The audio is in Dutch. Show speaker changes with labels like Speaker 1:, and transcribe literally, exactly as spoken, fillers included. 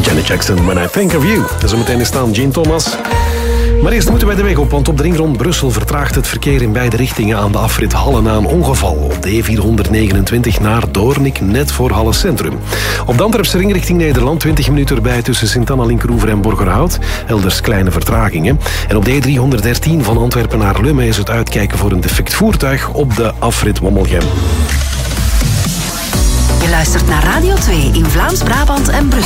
Speaker 1: Janet Jackson, When I Think of You. En zometeen is staan Gene Thomas. Maar eerst moeten wij de weg op, want op de ring rond Brussel vertraagt het verkeer in beide richtingen aan de afrit Halle na een ongeval. Op de E vierhonderdnegenentwintig naar Doornik, net voor Halle Centrum. Op de Antwerpse ring richting Nederland twintig minuten erbij tussen Sint-Anna-Linkeroever en Borgerhout. Elders kleine vertragingen. En op de E driehonderddertien van Antwerpen naar Lummen is het uitkijken voor een defect voertuig op de afrit Wommelgem.
Speaker 2: Je luistert naar Radio twee in Vlaams-Brabant en Brussel.